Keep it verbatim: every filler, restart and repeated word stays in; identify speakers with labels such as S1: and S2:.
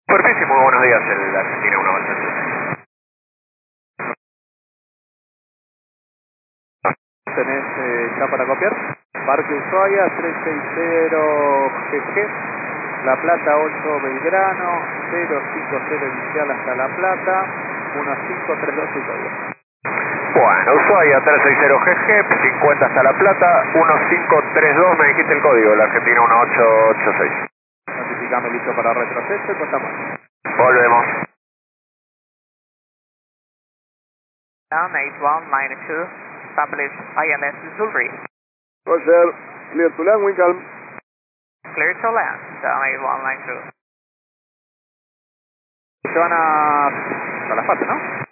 S1: Superficie, muy buenos días, el Argentina uno bastante.
S2: ¿Tenés eh, ya para copiar? Parque Ushuaia trescientos sesenta G G, La Plata ocho Belgrano, cero cinco cero inicial hasta La Plata, uno cinco tres dos y código.
S1: Bueno, Ushuaia trescientos sesenta G G, cincuenta hasta La Plata, uno cinco tres dos, me dijiste el código, el Argentina uno ocho ocho seis.
S2: Notificame listo para retroceso y contamos.
S1: Volvemos.
S3: Down eight one nine two, establish I L S Missouri.
S4: Roger, clear to land, wind calm.
S3: Clear to land, down eight one nine two.
S2: Se van a, a las partes, ¿no?